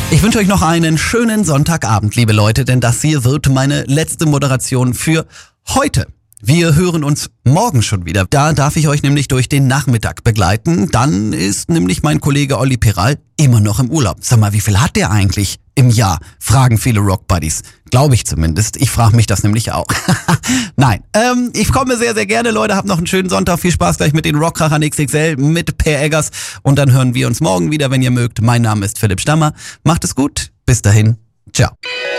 Ich wünsche euch noch einen schönen Sonntagabend, liebe Leute, denn das hier wird meine letzte Moderation für heute. Wir hören uns morgen schon wieder. Da darf ich euch nämlich durch den Nachmittag begleiten. Dann ist nämlich mein Kollege Olli Peral immer noch im Urlaub. Sag mal, wie viel hat der eigentlich im Jahr? Fragen viele Rock-Buddies. Glaube ich zumindest. Ich frage mich das nämlich auch. Nein, ich komme sehr, sehr gerne, Leute. Habt noch einen schönen Sonntag. Viel Spaß gleich mit den Rockkrachern XXL mit Per Eggers. Und dann hören wir uns morgen wieder, wenn ihr mögt. Mein Name ist Philipp Stammer. Macht es gut. Bis dahin. Ciao.